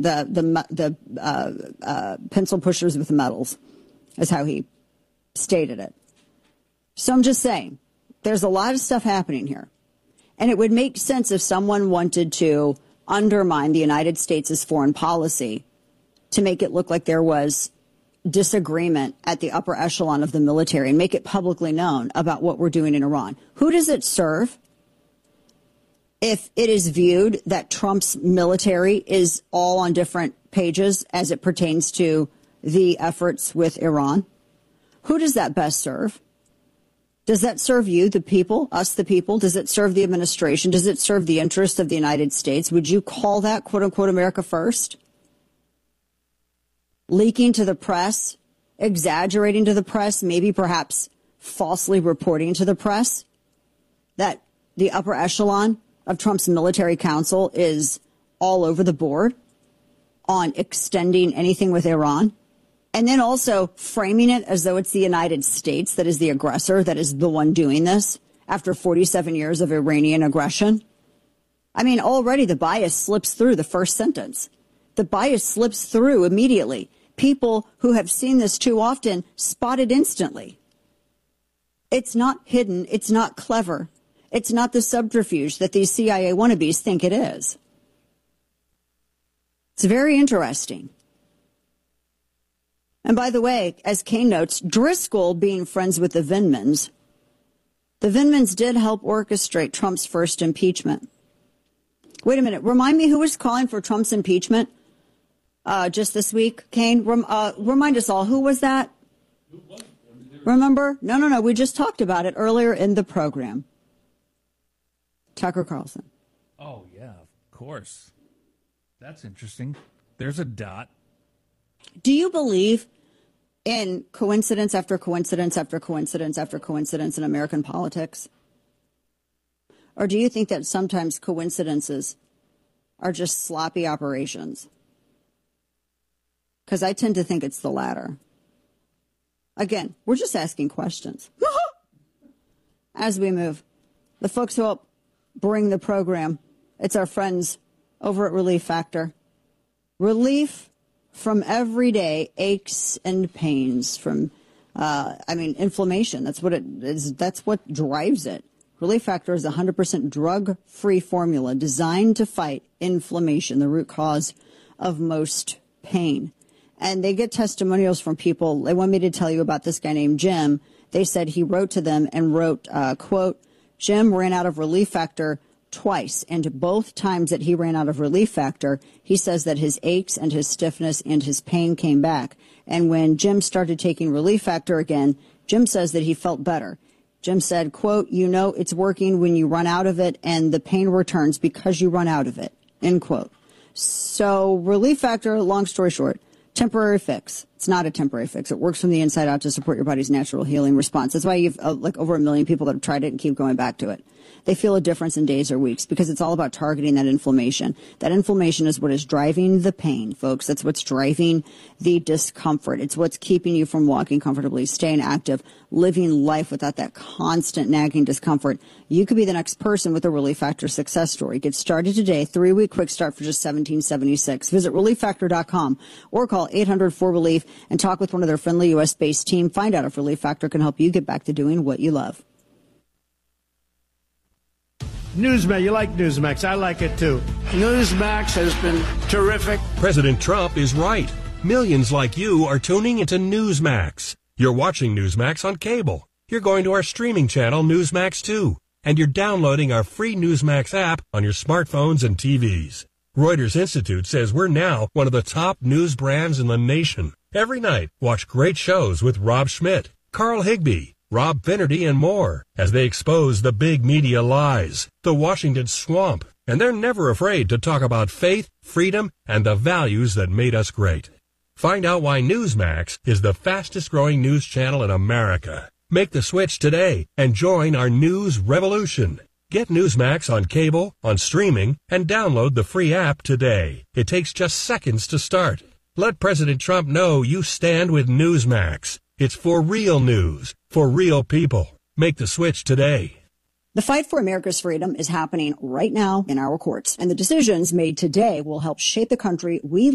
pencil pushers with medals, is how he stated it. So I'm just saying, there's a lot of stuff happening here. And it would make sense if someone wanted to undermine the United States' foreign policy to make it look like there was disagreement at the upper echelon of the military and make it publicly known about what we're doing in Iran. Who does it serve if it is viewed that Trump's military is all on different pages as it pertains to the efforts with Iran? Who does that best serve? Does that serve you, the people, us, the people? Does it serve the administration? Does it serve the interests of the United States? Would you call that, quote unquote, America first? Leaking to the press, exaggerating to the press, maybe perhaps falsely reporting to the press that the upper echelon of Trump's military council is all over the board on extending anything with Iran. And then also framing it as though it's the United States that is the aggressor, that is the one doing this after 47 years of Iranian aggression. I mean, already the bias slips through the first sentence. The bias slips through immediately. People who have seen this too often spot it instantly. It's not hidden. It's not clever. It's not the subterfuge that these CIA wannabes think it is. It's very interesting. And by the way, as Kane notes, Driscoll being friends with the Vindmans did help orchestrate Trump's first impeachment. Wait a minute. Remind me who was calling for Trump's impeachment just this week, Kane? Remind us all. Who was that? Remember? No. We just talked about it earlier in the program. Tucker Carlson. Oh, yeah, of course. That's interesting. There's a dot. Do you believe in coincidence after coincidence after coincidence after coincidence in American politics? Or do you think that sometimes coincidences are just sloppy operations? Because I tend to think it's the latter. Again, we're just asking questions. As we move, the folks who help bring the program, it's our friends over at Relief Factor. Relief from everyday aches and pains, from, inflammation. That's what it is. That's what drives it. Relief Factor is a 100% drug-free formula designed to fight inflammation, the root cause of most pain. And they get testimonials from people. They want me to tell you about this guy named Jim. They said he wrote to them and wrote, quote, Jim ran out of Relief Factor twice, and both times that he ran out of Relief Factor, he says that his aches and his stiffness and his pain came back. And when Jim started taking Relief Factor again, Jim says that he felt better. Jim said, quote, you know it's working when you run out of it, and the pain returns because you run out of it, end quote. So Relief Factor, long story short, temporary fix. It's not a temporary fix. It works from the inside out to support your body's natural healing response. That's why you've over 1 million people that have tried it and keep going back to it. They feel a difference in days or weeks because it's all about targeting that inflammation. That inflammation is what is driving the pain, folks. That's what's driving the discomfort. It's what's keeping you from walking comfortably, staying active, living life without that constant nagging discomfort. You could be the next person with a Relief Factor success story. Get started today. 3-week quick start for just $17.76. Visit ReliefFactor.com or call 800-4RELIEF and talk with one of their friendly U.S.-based team. Find out if Relief Factor can help you get back to doing what you love. Newsmax, you like Newsmax. I like it, too. Newsmax has been terrific. President Trump is right. Millions like you are tuning into Newsmax. You're watching Newsmax on cable. You're going to our streaming channel, Newsmax 2. And you're downloading our free Newsmax app on your smartphones and TVs. Reuters Institute says we're now one of the top news brands in the nation. Every night, watch great shows with Rob Schmidt, Carl Higbie, Rob Finnerty, and more as they expose the big media lies, the Washington swamp, and they're never afraid to talk about faith, freedom, and the values that made us great. Find out why Newsmax is the fastest-growing news channel in America. Make the switch today and join our news revolution. Get Newsmax on cable, on streaming, and download the free app today. It takes just seconds to start. Let President Trump know you stand with Newsmax. It's for real news, for real people. Make the switch today. The fight for America's freedom is happening right now in our courts, and the decisions made today will help shape the country we